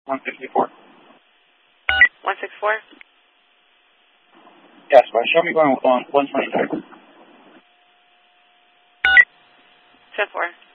164. 164? Yes, but show me going on 123. 10-4.